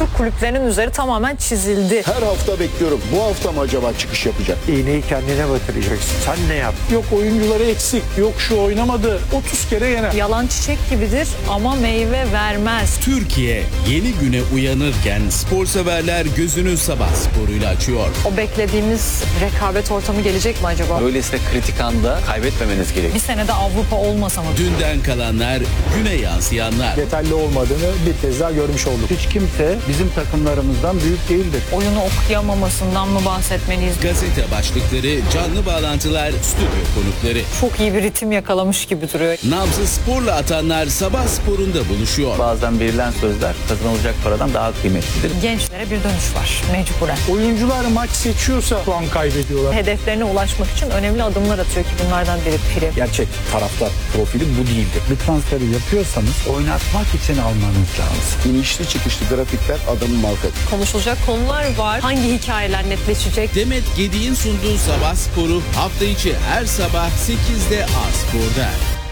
Türk kulüplerinin üzeri tamamen çizildi. Her hafta bekliyorum. Bu hafta mı acaba çıkış yapacak? İğneyi kendine batıracaksın. Sen ne yap? Yok oyuncuları eksik, yok şu oynamadı. 30 kere yener. Yalan çiçek gibidir ama meyve vermez. Türkiye yeni güne uyanırken sporseverler gözünü sabah sporuyla açıyor. O beklediğimiz rekabet ortamı gelecek mi acaba? Böylesine kritik anda kaybetmemeniz gerekiyor. Bir senede Avrupa olmasa mı? Dünden kalanlar, güne yansıyanlar. Yeterli olmadığını bir kez daha görmüş olduk. Hiç kimse bizim takımlarımızdan büyük değildir. Oyunu okuyamamasından mı bahsetmeliyiz? Gazete başlıkları, canlı bağlantılar, stüdyo konukları. Çok iyi bir ritim yakalamış gibi duruyor. Nabzı sporla atanlar sabah sporunda buluşuyor. Bazen verilen sözler kazanılacak paradan daha kıymetlidir. Gençlere bir dönüş var mecburen. Oyuncular maç seçiyorsa puan kaybediyorlar. Hedeflerine ulaşmak için önemli adımlar atıyor ki bunlardan biri prim. Gerçek taraftar profili bu değildir. Bir transferi yapıyorsanız oynatmak için almanız lazım. İnişli çıkışlı grafikler adamın markası. Konuşulacak konular var. Hangi hikayeler netleşecek? Demet Gedi'nin sunduğu sabah sporu hafta içi her sabah 8'de A-Spor'da.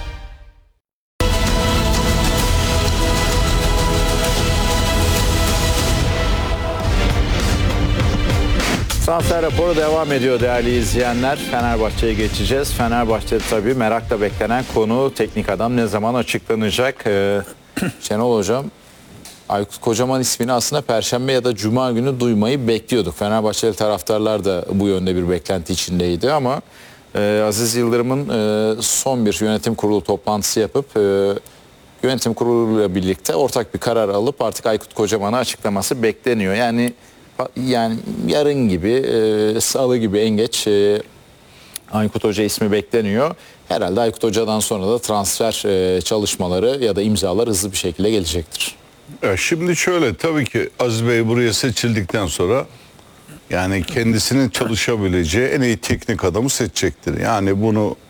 Transfer raporu devam ediyor değerli izleyenler. Fenerbahçe'ye geçeceğiz. Fenerbahçe'de tabii merakla beklenen konu teknik adam ne zaman açıklanacak? Şenol Hocam, Aykut Kocaman ismini aslında Perşembe ya da Cuma günü duymayı bekliyorduk. Fenerbahçeli taraftarlar da bu yönde bir beklenti içindeydi ama Aziz Yıldırım'ın son bir yönetim kurulu toplantısı yapıp yönetim kuruluyla birlikte ortak bir karar alıp artık Aykut Kocaman'ı açıklaması bekleniyor. Yani yarın gibi, salı gibi en geç Aykut Hoca ismi bekleniyor. Herhalde Aykut Hoca'dan sonra da transfer çalışmaları ya da imzalar hızlı bir şekilde gelecektir. Ya şimdi şöyle, tabii ki Aziz Bey buraya seçildikten sonra yani kendisinin çalışabileceği en iyi teknik adamı seçecektir. Yani bunu